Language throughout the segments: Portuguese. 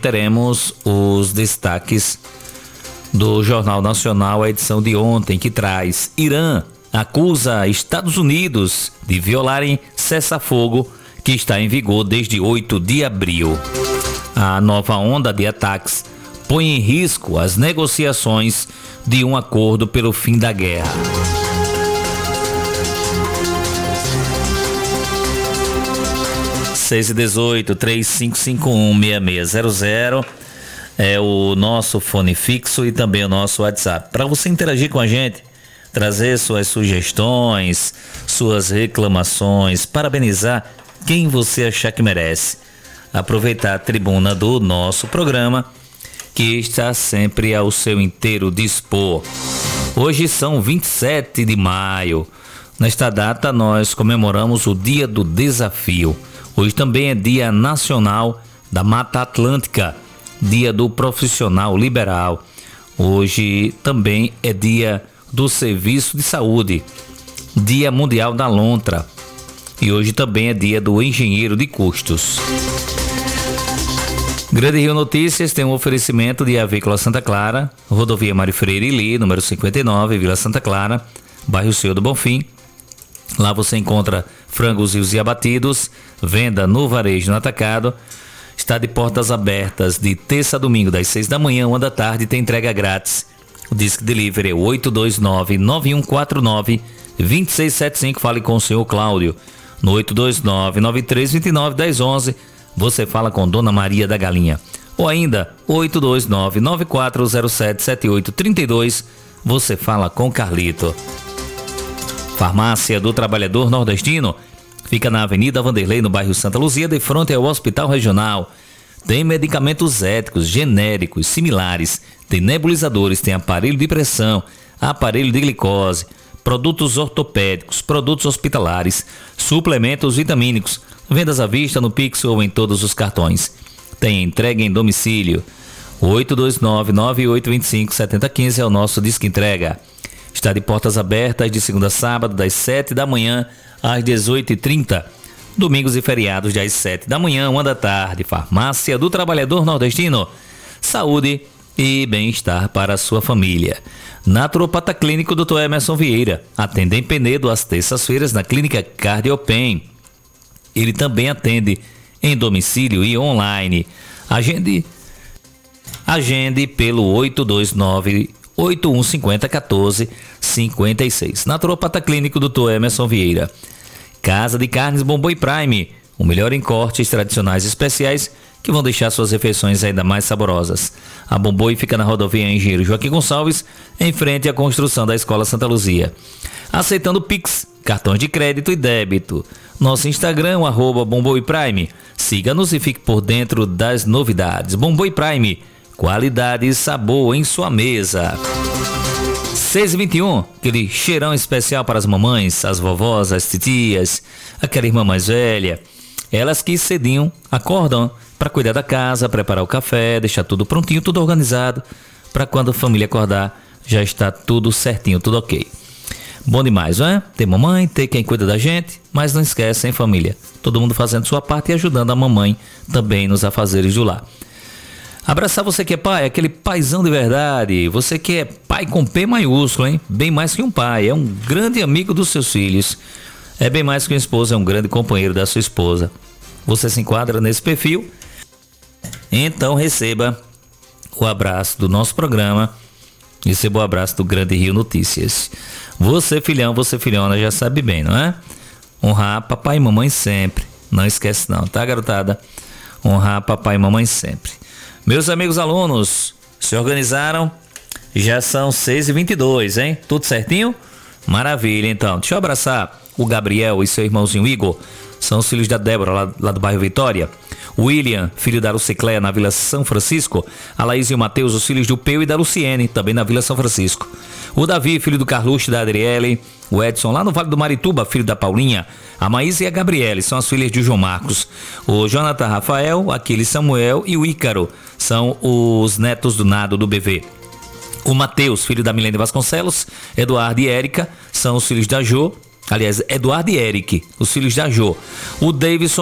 teremos os destaques do Jornal Nacional, a edição de ontem, que traz: Irã acusa Estados Unidos de violarem cessar-fogo que está em vigor desde 8 de abril. A nova onda de ataques põe em risco as negociações de um acordo pelo fim da guerra. (6 e 18) 3551-6600 é o nosso fone fixo e também o nosso WhatsApp. Para você interagir com a gente, trazer suas sugestões, suas reclamações, parabenizar quem você achar que merece. Aproveitar a tribuna do nosso programa, que está sempre ao seu inteiro dispor. Hoje são 27 de maio. Nesta data nós comemoramos o Dia do Desafio. Hoje também é Dia Nacional da Mata Atlântica, Dia do Profissional Liberal. Hoje também é Dia do Serviço de Saúde, Dia Mundial da Lontra. E hoje também é Dia do Engenheiro de Custos. Grande Rio Notícias tem um oferecimento de Avícola Santa Clara, Rodovia Mário Freire Ili, número 59, Vila Santa Clara, bairro Senhor do Bonfim. Lá você encontra frangos e abatidos, venda no varejo no atacado. Está de portas abertas de terça a domingo, das 6 da manhã, 1 da tarde, tem entrega grátis. O Disque Delivery é 829-9149-2675. Fale com o senhor Cláudio. No 829-9329-1011. Você fala com Dona Maria da Galinha. Ou ainda, 829-9407-7832. Você fala com Carlito. Farmácia do Trabalhador Nordestino. Fica na Avenida Vanderlei, no bairro Santa Luzia, de frente ao Hospital Regional. Tem medicamentos éticos, genéricos, similares. Tem nebulizadores, tem aparelho de pressão, aparelho de glicose, produtos ortopédicos, produtos hospitalares, suplementos vitamínicos. Vendas à vista no Pix ou em todos os cartões. Tem entrega em domicílio. 829-9825-7015 é o nosso Disque Entrega. Está de portas abertas de segunda a sábado, das 7 da manhã às 18h30. Domingos e feriados das 7 da manhã, 1 da tarde. Farmácia do Trabalhador Nordestino. Saúde e bem-estar para a sua família. Naturopata Clínico Dr. Emerson Vieira. Atende em Penedo às terças-feiras na Clínica Cardiopen. Ele também atende em domicílio e online. Agende pelo 829-8150-1456. Naturopata Clínico Dr. Emerson Vieira. Casa de Carnes Bomboi Prime. O melhor em cortes tradicionais especiais que vão deixar suas refeições ainda mais saborosas. A Bomboi fica na rodovia Engenheiro Joaquim Gonçalves, em frente à construção da Escola Santa Luzia. Aceitando Pix, cartões de crédito e débito. Nosso Instagram, @Bomboi Prime. Siga-nos e fique por dentro das novidades. Bomboi Prime, qualidade e sabor em sua mesa. 6h21, aquele cheirão especial para as mamães, as vovós, as titias, aquela irmã mais velha. Elas que cedinho acordam para cuidar da casa, preparar o café, deixar tudo prontinho, tudo organizado, para quando a família acordar já está tudo certinho, tudo ok. Bom demais, não é? Tem mamãe, tem quem cuida da gente, mas não esquece, hein, família? Todo mundo fazendo sua parte e ajudando a mamãe também nos afazeres do lar. Abraçar você que é pai, aquele paizão de verdade. Você que é pai com P maiúsculo, hein? Bem mais que um pai, é um grande amigo dos seus filhos. É bem mais que uma esposa, é um grande companheiro da sua esposa. Você se enquadra nesse perfil? Então receba o abraço do nosso programa. Receba o abraço do Grande Rio Notícias. Você filhão, você filhona já sabe bem, não é? Honrar papai e mamãe sempre. Não esquece não, tá, garotada? Honrar papai e mamãe sempre. Meus amigos alunos, se organizaram? Já são 6h22, hein? Tudo certinho? Maravilha, então. Deixa eu abraçar o Gabriel e seu irmãozinho Igor. São os filhos da Débora, lá do bairro Vitória. O William, filho da Lucicléia, na Vila São Francisco. A Laís e o Matheus, os filhos do Peu e da Luciene, também na Vila São Francisco. O Davi, filho do Carluxo e da Adriele. O Edson, lá no Vale do Marituba, filho da Paulinha. A Maísa e a Gabriele, são as filhas de João Marcos. O Jonathan Rafael, Aquiles Samuel e o Ícaro, são os netos do Nado do BV. O Matheus, filho da Milene Vasconcelos. Eduardo e Érica, são os filhos da Jô. Aliás, Eduardo e Eric, os filhos da Jô. O Davidson,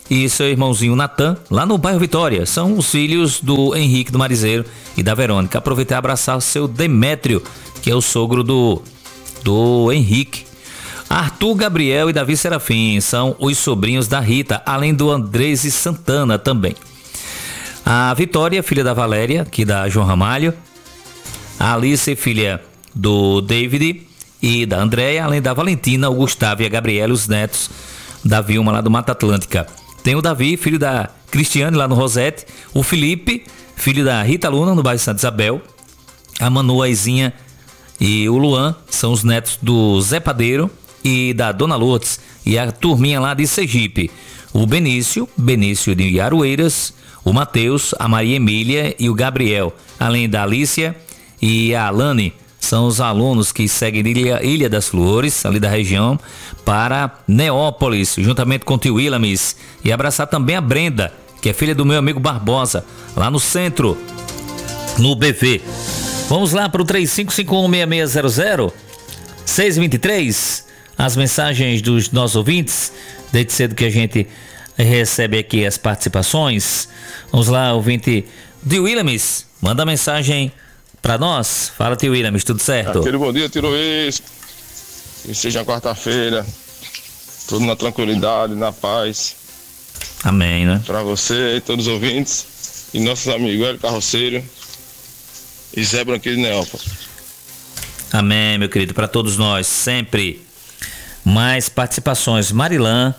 e seu irmãozinho Natan, lá no bairro Vitória. São os filhos do Henrique do Marizeiro e da Verônica. Aproveitei e abraçar o seu Demétrio, que é o sogro do Henrique. Arthur, Gabriel e Davi Serafim são os sobrinhos da Rita, além do Andrés e Santana também. A Vitória, filha da Valéria, aqui da João Ramalho. A Alice, filha do David e da Andréia, além da Valentina, o Gustavo e a Gabriela, os netos da Vilma lá do Mata Atlântica. Tem o Davi, filho da Cristiane lá no Rosete. O Felipe, filho da Rita Luna, no bairro Santa Isabel. A Manu, a Izinha e o Luan são os netos do Zé Padeiro e da Dona Lourdes e a turminha lá de Sergipe. O Benício de Aroeiras, o Matheus, a Maria Emília e o Gabriel, além da Alícia e a Alane, são os alunos que seguem Ilha das Flores, ali da região, para Neópolis, juntamente com o tio Willamis. E abraçar também a Brenda, que é filha do meu amigo Barbosa, lá no centro, no BV. Vamos lá para o 35516600, 623. As mensagens dos nossos ouvintes, desde cedo que a gente recebe aqui as participações. Vamos lá, ouvinte de Willamis, manda mensagem para nós. Fala, tio Willamis, tudo certo? Aquele bom dia, Tiroês. Que seja quarta-feira, tudo na tranquilidade, na paz. Amém, né? Para você e todos os ouvintes e nossos amigos Hélio Carroceiro e Zé Branquinho de Neópolis. Amém, meu querido, para todos nós, sempre. Mais participações. Marilã,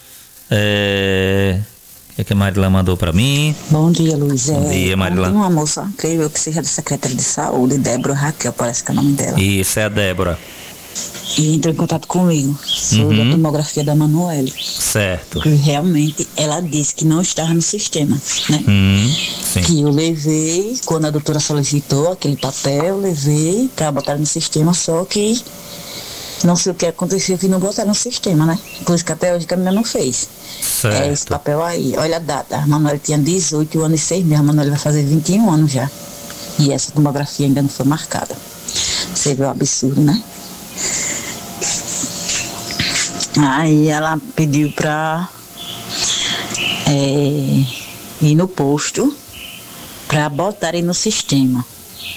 o que a Marilã mandou para mim? Bom dia, Luiz. Bom dia, Marilã. Tem uma moça, creio eu que seja da Secretaria de Saúde, Débora Raquel, parece que é o nome dela. Isso, é a Débora. E entrou em contato comigo sobre a tomografia da Manuele. Certo. Que realmente ela disse que não estava no sistema, né? Sim. Que eu levei, quando a doutora solicitou aquele papel, eu levei para botar no sistema, só que não sei o que aconteceu, que não botaram no sistema, né? Por isso que até hoje a menina não fez. Certo. É esse papel aí, olha a data. A Manuela tinha 18 anos e 6 meses, a Manuela vai fazer 21 anos já. E essa tomografia ainda não foi marcada. Você vê o absurdo, né? Aí ela pediu pra ir no posto pra botarem no sistema.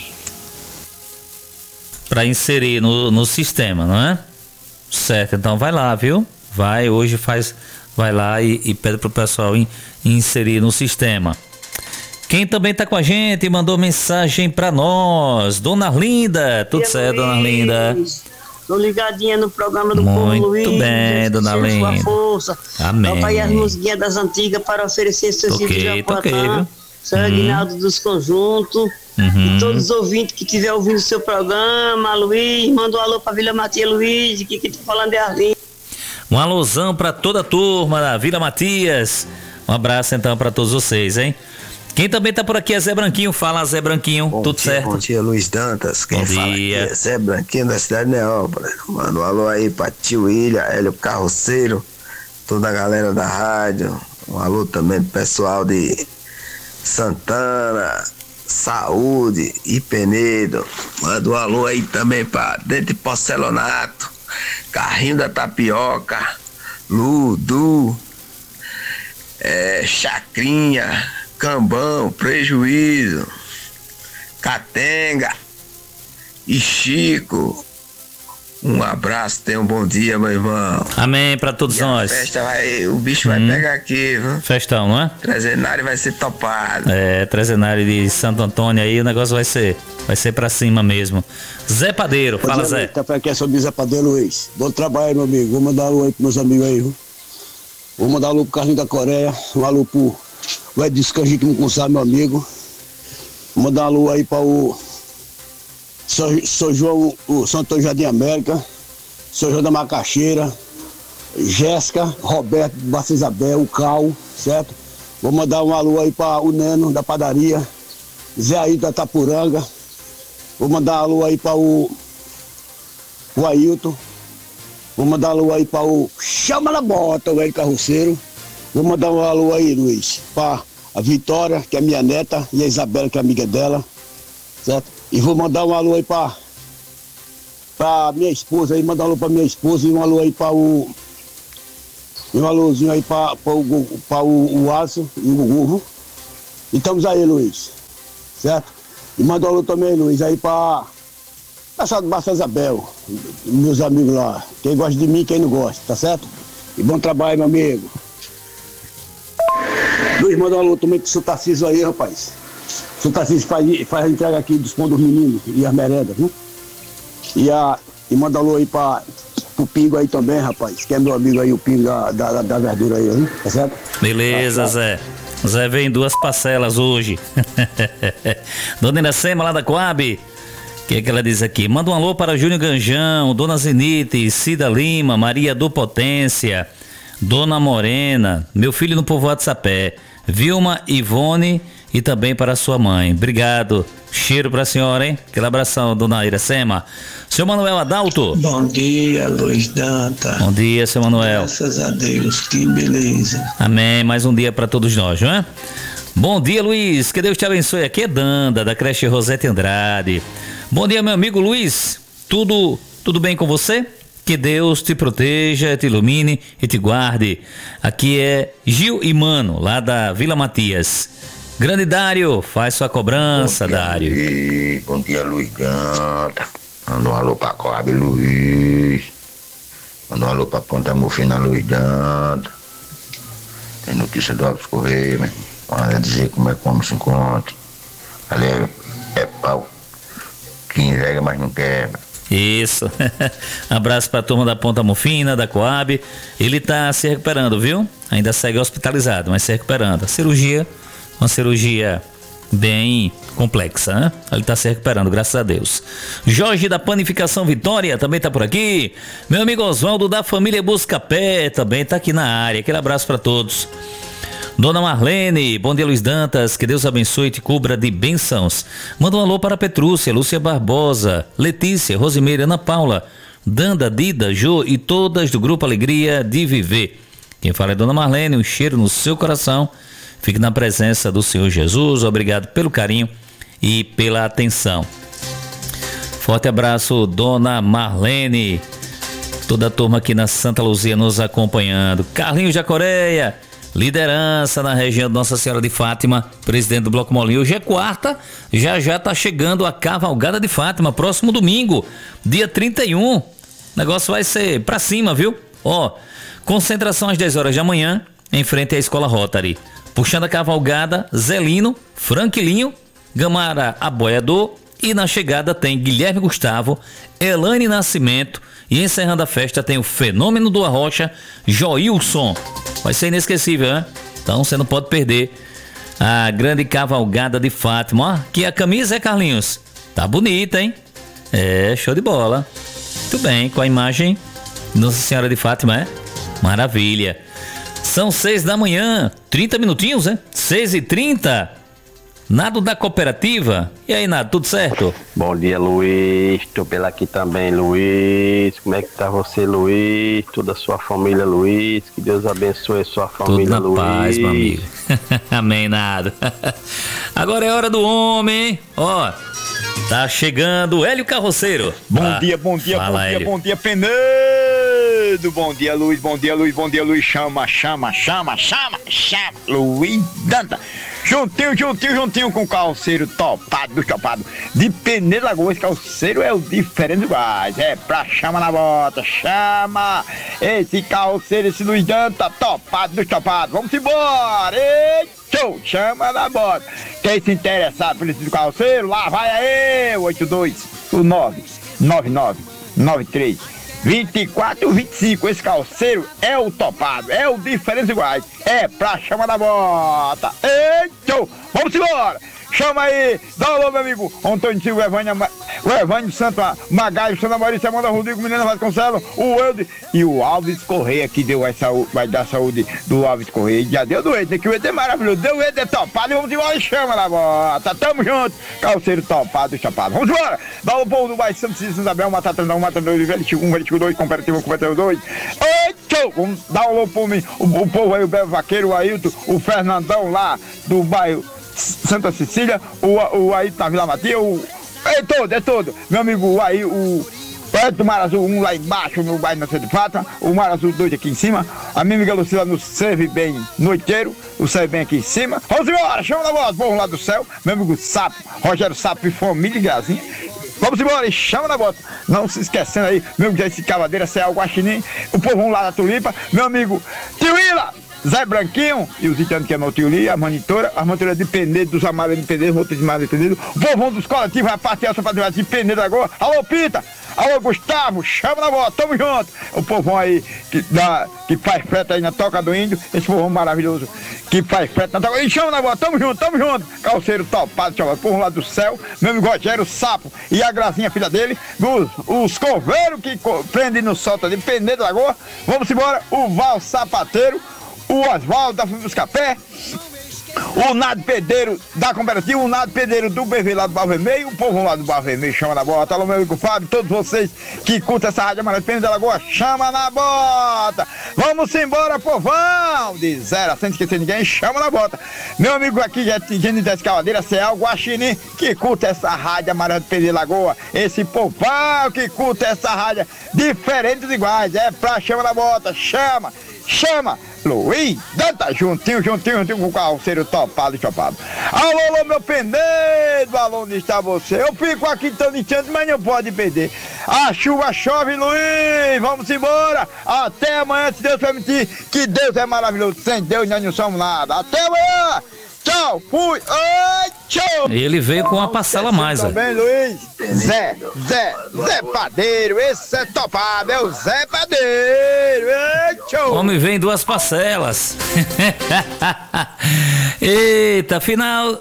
Para inserir no sistema, não é? Certo, então vai lá, viu? Vai lá e pede pro pessoal inserir no sistema. Quem também tá com a gente mandou mensagem para nós, Dona Arlinda. Tudo certo, Dona Arlinda? Tô ligadinha no programa do Muito Povo Luiz. Muito bem, Dona Arlinda. Sua força. Amém. Toca aí as musiquinhas das antigas para oferecer seus filhos de Japoatã, seu Aguinaldo dos Conjuntos. E todos os ouvintes que estiver ouvindo o seu programa, Luiz, manda um alô pra Vila Matias, Luiz, que tá falando é Arlinda. Um alôzão pra toda a turma da Vila Matias. Um abraço então pra todos vocês, hein? Quem também tá por aqui é Zé Branquinho. Fala, Zé Branquinho, tudo certo? Bom dia, Luiz Dantas. Quem fala aqui é Zé Branquinho da cidade de Neópolis. Manda um alô aí pra tio William, Hélio Carroceiro, toda a galera da rádio. Um alô também pro pessoal de Santana, Saúde e Penedo. Manda um alô aí também pra Dente Porcelanato, Carrinho da Tapioca, Ludu, Chacrinha, Cambão, Prejuízo, Catenga e Chico. Um abraço, tenha um bom dia, meu irmão. Amém pra todos nós. A festa o bicho vai pegar aqui, viu? Festão, não é? Trezenário vai ser topado. Trezenário de Santo Antônio aí, o negócio vai ser pra cima mesmo. Zé Padeiro, fala, Zé. Café aqui é sobre Zé Padeiro, Luiz. Bom trabalho, meu amigo. Vou mandar um alô aí pros meus amigos aí, viu? Vou mandar um alô pro Carlinho da Coreia, um alô pro Edson Canjique Mucussá, meu amigo. Vou mandar um alô aí para o São João, o Santo Jardim América, São João da Macaxeira, Jéssica, Roberto, Basta Isabel, o Cal, certo? Vou mandar um alô aí para o Neno da padaria, Zé Ailton da Tapuranga. Vou mandar um alô aí para o Ailton. Vou mandar um alô aí para o Chama na Bota, o Hélio Carroceiro. Vou mandar um alô aí, Luiz, para a Vitória, que é minha neta, e a Isabela, que é amiga dela, certo? E vou mandar um alô aí para minha esposa, aí mandar um alô para minha esposa e um alô aí para o Um alôzinho aí para o Alisson e o Gugu. E estamos aí, Luiz. Certo? E manda um alô também, Luiz, aí para Passado Basta Isabel, meus amigos lá. Quem gosta de mim, quem não gosta, tá certo? E bom trabalho, meu amigo. Luiz, manda um alô também pro seu Tarcísio aí, rapaz. O seu Tarcísio faz a entrega aqui dos pão dos meninos e as merendas, viu? E manda um alô aí pro Pingo aí também, rapaz. Que é meu amigo aí, o Pingo da verdura aí, viu? Tá certo? Beleza, Zé. Zé vem em 2 parcelas hoje. Dona Iracema lá da Coab. O que é que ela diz aqui? Manda um alô para Júnior Ganjão, Dona Zenite, Cida Lima, Maria do Potência, Dona Morena, meu filho no povoado Sapé, Vilma, Ivone e também para sua mãe. Obrigado. Cheiro para a senhora, hein? Aquele abração, Dona Iracema. Seu Manuel Adalto. Bom dia, Luiz Danta. Bom dia, seu Manuel. Graças a Deus, que beleza. Amém. Mais um dia para todos nós, não é? Bom dia, Luiz. Que Deus te abençoe. Aqui é Danda, da creche Rosete Andrade. Bom dia, meu amigo Luiz. Tudo bem com você? Que Deus te proteja, te ilumine e te guarde. Aqui é Gil e Mano, lá da Vila Matias. Grande Dário, faz sua cobrança, Dário. Bom dia, Luiz Danta. Manda um alô pra Coab, Luiz. Manda um alô pra Ponta Mufina, Luiz Danta. Tem notícia do Alves Correia, né? Manda dizer como se encontra. Ali é pau. Que enverga, mas não quebra. Isso. Abraço pra turma da Ponta Mufina, da Coab. Ele tá se recuperando, viu? Ainda segue hospitalizado, mas se recuperando. Uma cirurgia bem complexa, né? Ele tá se recuperando, graças a Deus. Jorge da Panificação Vitória também tá por aqui. Meu amigo Oswaldo da família Buscapé também tá aqui na área. Aquele abraço para todos. Dona Marlene, bom dia, Luiz Dantas, que Deus abençoe e te cubra de bênçãos. Manda um alô para Petrúcia, Lúcia Barbosa, Letícia, Rosimeira, Ana Paula, Danda, Dida, Jô e todas do Grupo Alegria de Viver. Quem fala é Dona Marlene, um cheiro no seu coração. Fique na presença do Senhor Jesus. Obrigado pelo carinho e pela atenção. Forte abraço, Dona Marlene. Toda a turma aqui na Santa Luzia nos acompanhando. Carlinhos Jacoreia, liderança na região de Nossa Senhora de Fátima, presidente do Bloco Molinho. Hoje é quarta, já tá chegando a Cavalgada de Fátima, próximo domingo, dia 31. O negócio vai ser pra cima, viu? Concentração às 10 horas da manhã, em frente à Escola Rotary. Puxando a cavalgada, Zelino, Franquilinho, Gamara Aboiador e na chegada tem Guilherme Gustavo, Elane Nascimento e encerrando a festa tem o Fenômeno do Arrocha, Joilson. Vai ser inesquecível, né? Então você não pode perder a grande cavalgada de Fátima. Que a camisa é, Carlinhos? Tá bonita, hein? É, show de bola. Muito bem, com a imagem Nossa Senhora de Fátima, é? Maravilha. São 6 da manhã, 30 minutinhos, né? 6h30. Nado da cooperativa. E aí, Nado, tudo certo? Bom dia, Luiz. Tô pela aqui também, Luiz. Como é que tá você, Luiz? Toda a sua família, Luiz. Que Deus abençoe a sua família, tudo na Luiz. Paz, meu amigo. Amém, Nado. Agora é hora do homem. Tá chegando o Hélio Carroceiro. Bom dia, Fala, Hélio. bom dia, Penedo. Bom dia, Luiz. Chama. Luiz Danta. Juntinho com o calceiro topado do chopado. De Penedo Lagoas, calceiro é o diferente do gás. É pra chama na bota, chama. Esse calceiro, esse Luiz Danta, topado do chopado. Vamos embora. Show, chama na bota. Quem se interessar por esse calceiro, lá vai aí, 82-999-93-24-25. Esse calceiro é o topado, é o diferente iguais. É pra chamar da bota. Eita, vamos embora. Chama aí, dá um alô, meu amigo Antônio Silva, o Evânio Santo Magaio, Santa Maurícia, Amanda Rodrigo, Menina Vasconcelos, o Eude e o Alves Correia, que deu a saúde, vai dar saúde do Alves Correia. Já deu do Eude, que o Eude é maravilhoso, deu o Eude é topado e vamos embora e chama na bota. Tamo junto, calceiro topado e chapado. Vamos embora, dá o povo do bairro Santo Cícero, Santa Isabel, Matata 2, Velho 1, Velho 2, Comparativo 2. Eita, vamos dar um alô pro mim, o povo aí, o Belo Vaqueiro, o Ailton, o Fernandão lá do bairro Santa Cecília, o aí na Vila Matia, é todo, meu amigo, aí o Projeto do Mar Azul 1 lá embaixo, no bairro Nascente de Fátima, o Mar Azul 2 aqui em cima, a minha amiga Lucila no Serve Bem Noiteiro, o Serve Bem aqui em cima. Vamos embora, chama na voz, povo lá do céu, meu amigo Sapo, Rogério Sapo e família Grazinha. Vamos embora e chama na bota. Não se esquecendo aí, meu amigo Jace Cavadeira, Ceal Guaxinim, o povo lá da Tulipa, meu amigo Tioila, Zé Branquinho e os italianos que é meu tio Li, a monitora de Penedo, dos amados de Penedo, outros de Penedo, o povão dos coletivos, a parte essa para de Penedo agora. Alô, Pita! Alô, Gustavo, chama na bola, tamo junto. O povão aí que faz frete aí na Toca do Índio, esse povão maravilhoso que faz frete na Toca. E chama na bola, tamo junto. Calceiro topado, chaval, povo lá do céu, meu amigo Rogério Sapo e a Grazinha, filha dele, os coveiros que prendem no solta de Penedo Lagoa. Vamos embora, o Val Sapateiro, o Oswaldo da Família dos Capé, o Nado Pedreiro da Cooperativa, o Nado Pedreiro do BV lá do Barro Vermelho, o povo lá do Barro Vermelho, chama na bota. Alô, meu amigo Fábio, todos vocês que curtem essa rádio amarela de Penedo da Lagoa, chama na bota. Vamos embora, povão, de 0 a 100, esquecer ninguém, chama na bota. Meu amigo aqui, Jenny da Escavadeira, Ceal Guaxinim, que curta essa rádio amarela de Penedo da Lagoa, esse povão que curta essa rádio, diferentes iguais, é pra chama na bota, chama. Luiz, tá juntinho com o carroceiro topado. Alô, meu Penedo, alô, onde está você? Eu fico aqui todo instante, mas não pode perder. A chuva chove, Luiz, vamos embora. Até amanhã, se Deus permitir, que Deus é maravilhoso. Sem Deus nós não somos nada. Até amanhã. Tchau, fui, oi, tchau. Ele veio com uma parcela a mais, também, Luiz. Zé Padeiro, esse é topado, é o Zé Padeiro, tchau. O homem vem 2 parcelas. Eita, final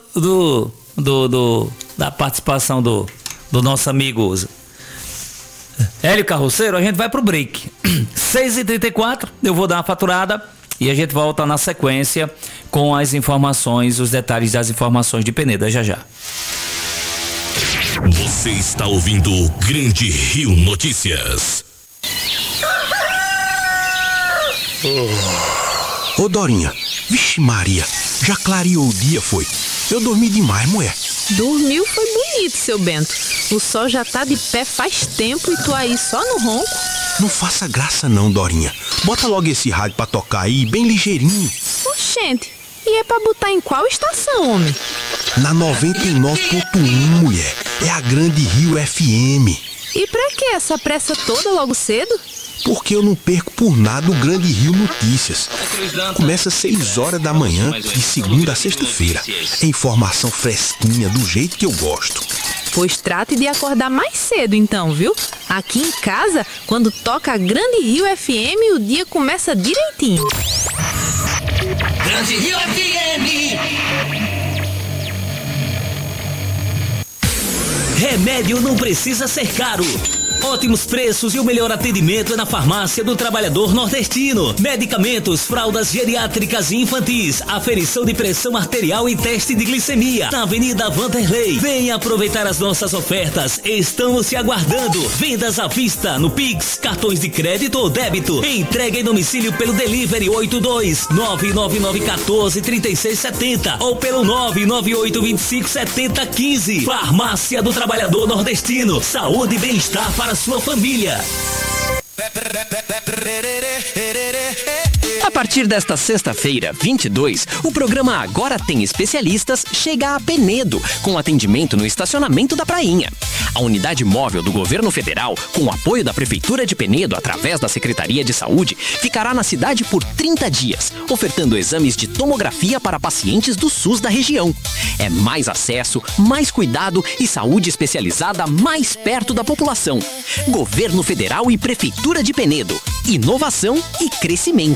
da participação do nosso amigo Hélio Carroceiro. A gente vai pro break. 6h34, eu vou dar uma faturada. E a gente volta na sequência com as informações, os detalhes das informações de Penedo já. Você está ouvindo o Grande Rio Notícias. Ô Dorinha, vixe Maria, já clareou o dia, foi? Eu dormi demais, mulher. Dormiu foi bonito, seu Bento. O sol já tá de pé faz tempo e tu aí só no ronco. Não faça graça não, Dorinha. Bota logo esse rádio pra tocar aí, bem ligeirinho. Oxente, e é pra botar em qual estação, homem? Na 99.1, mulher. É a Grande Rio FM. E pra que essa pressa toda logo cedo? Porque eu não perco por nada o Grande Rio Notícias. Começa às 6 horas da manhã, de segunda a sexta-feira. É informação fresquinha, do jeito que eu gosto. Pois trate de acordar mais cedo então, viu? Aqui em casa, quando toca a Grande Rio FM, o dia começa direitinho. Grande Rio FM. Remédio não precisa ser caro. Ótimos preços e o melhor atendimento é na Farmácia do Trabalhador Nordestino. Medicamentos, fraldas geriátricas e infantis, aferição de pressão arterial e teste de glicemia. Na Avenida Vanderlei. Venha aproveitar as nossas ofertas. Estamos te aguardando. Vendas à vista no Pix, cartões de crédito ou débito. Entrega em domicílio pelo Delivery 82-99914-3670 ou pelo 99825-7015. Farmácia do Trabalhador Nordestino. Saúde e bem-estar para a sua família. A partir desta sexta-feira, 22, o programa Agora Tem Especialistas chega a Penedo, com atendimento no estacionamento da Prainha. A unidade móvel do governo federal, com o apoio da Prefeitura de Penedo através da Secretaria de Saúde, ficará na cidade por 30 dias, ofertando exames de tomografia para pacientes do SUS da região. É mais acesso, mais cuidado e saúde especializada mais perto da população. Governo Federal e Prefeitura de Penedo. Inovação e crescimento.